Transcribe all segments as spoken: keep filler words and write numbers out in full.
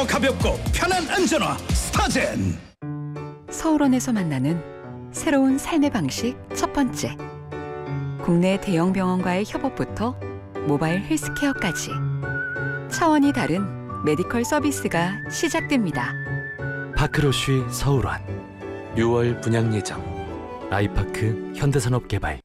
더 가볍고 편한 안전화 스타젠. 서울원에서 만나는 새로운 삶의 방식 첫 번째. 국내 대형 병원과의 협업부터 모바일 헬스케어까지 차원이 다른 메디컬 서비스가 시작됩니다. 파크로쉬 서울원 유월 분양 예정. 아이파크 현대산업개발.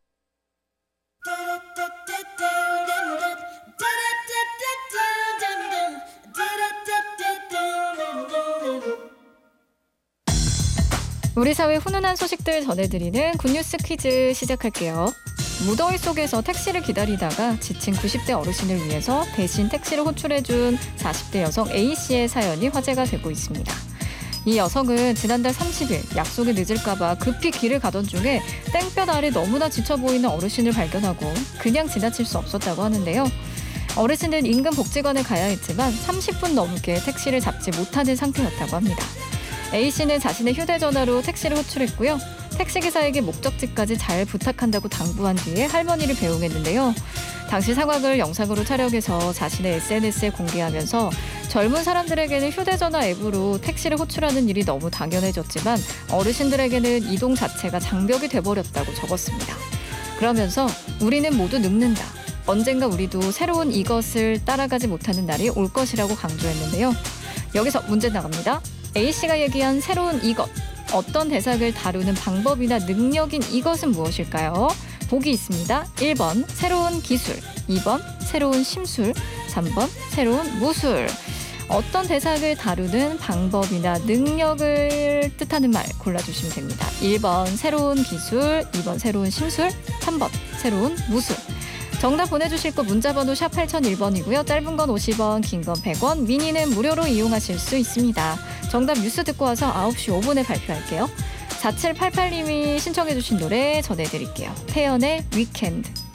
우리 사회 훈훈한 소식들 전해드리는 굿뉴스 퀴즈 시작할게요. 무더위 속에서 택시를 기다리다가 지친 구십 대 어르신을 위해서 대신 택시를 호출해준 사십 대 여성 A씨의 사연이 화제가 되고 있습니다. 이 여성은 지난달 삼십 일 약속이 늦을까 봐 급히 길을 가던 중에 땡볕 아래 너무나 지쳐 보이는 어르신을 발견하고 그냥 지나칠 수 없었다고 하는데요. 어르신은 인근 복지관에 가야 했지만 삼십 분 넘게 택시를 잡지 못하는 상태였다고 합니다. A씨는 자신의 휴대전화로 택시를 호출했고요. 택시기사에게 목적지까지 잘 부탁한다고 당부한 뒤에 할머니를 배웅했는데요. 당시 상황을 영상으로 촬영해서 자신의 에스엔에스에 공개하면서 젊은 사람들에게는 휴대전화 앱으로 택시를 호출하는 일이 너무 당연해졌지만 어르신들에게는 이동 자체가 장벽이 돼버렸다고 적었습니다. 그러면서 우리는 모두 늙는다. 언젠가 우리도 새로운 이것을 따라가지 못하는 날이 올 것이라고 강조했는데요. 여기서 문제 나갑니다. A씨가 얘기한 새로운 이것, 어떤 대상을 다루는 방법이나 능력인 이것은 무엇일까요? 보기 있습니다. 일 번 새로운 기술, 이 번 새로운 심술, 삼 번 새로운 무술. 어떤 대상을 다루는 방법이나 능력을 뜻하는 말 골라주시면 됩니다. 일 번 새로운 기술, 이 번 새로운 심술, 삼 번 새로운 무술. 정답 보내주실 거 문자번호 샵 팔공공일 번이고요. 짧은 건 오십 원, 긴 건 백 원, 미니는 무료로 이용하실 수 있습니다. 정답 뉴스 듣고 와서 아홉 시 오 분에 발표할게요. 사칠팔팔 님이 신청해 주신 노래 전해드릴게요. 태연의 위켄드.